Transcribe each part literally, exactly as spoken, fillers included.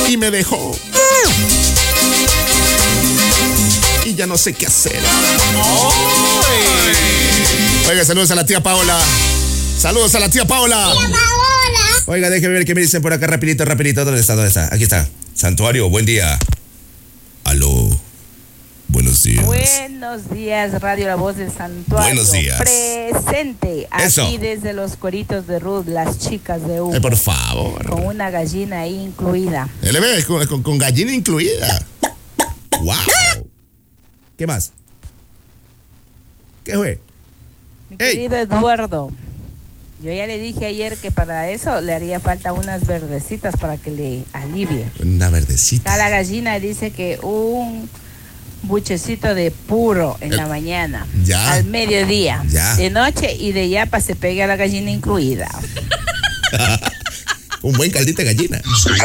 y me dejó. Y ya no sé qué hacer. Oiga, saludos a la tía Paola. Saludos a la tía Paola. Tía Paola. Oiga, déjeme ver qué me dicen por acá rapidito, rapidito. ¿Dónde está? ¿Dónde está? Aquí está. Santuario, buen día. Aló. Buenos días. Buenos días, Radio La Voz del Santuario. Buenos días. Presente Eso. aquí desde los Coritos de Ruth, las chicas de U. Eh, por favor. Con una gallina ahí incluida. L B, con, con, con gallina incluida. ¡Wow! ¿Qué más? ¿Qué fue? Mi Ey. querido Eduardo, yo ya le dije ayer que para eso le haría falta unas verdecitas para que le alivie. Una verdecita. Acá la gallina dice que un buchecito de puro en El- la mañana, Ya. al mediodía, Ya. de noche y de yapa se pegue a la gallina incluida. Un buen caldito de gallina.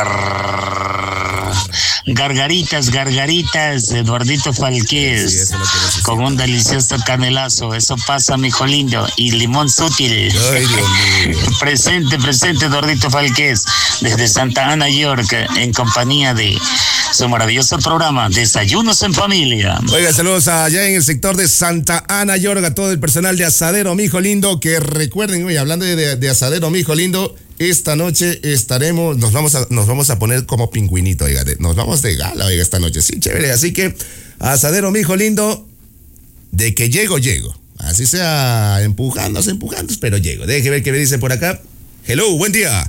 Gargaritas, gargaritas, Eduardito Sí, Falqués, eso lo que necesito. con un delicioso canelazo, eso pasa, mijo lindo, y limón sutil. Ay, Dios mío. Presente, presente, Eduardito Falqués, desde Santa Ana, York, en compañía de su maravilloso programa, Desayunos en Familia. Oiga, saludos allá en el sector de Santa Ana, York, a todo el personal de Asadero, mijo lindo, que recuerden, oye, hablando de, de, de Asadero, mijo lindo, esta noche estaremos, nos vamos a, nos vamos a poner como pingüinito, oiga, de- nos vamos de gala, oiga, esta noche, sí, chévere, así que, Asadero, mijo lindo, de que llego, llego, así sea, empujándose, empujándose, pero llego, deje ver qué me dicen por acá. Hello, buen día.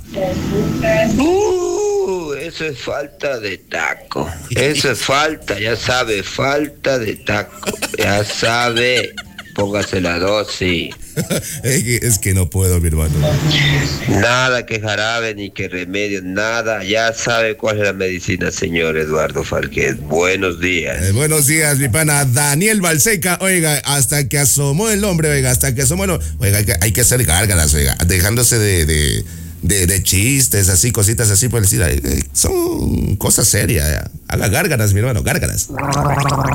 Uh, eso es falta de taco. Eso es falta, ya sabe, falta de taco. Ya sabe, póngase la dosis. es, que, es que no puedo, mi hermano. Nada que jarabe ni que remedio, nada. Ya sabe cuál es la medicina, señor Eduardo Falqués. Buenos días. Eh, buenos días, mi pana Daniel Balseca. Oiga, hasta que asomó el hombre, oiga, hasta que asomó el hombre. Oiga, hay que, hay que hacer gárgaras, oiga, dejándose de, de, de, de chistes, así, cositas así por decir. Eh, son cosas serias. Eh. Haga gárgaras, mi hermano, gárgaras.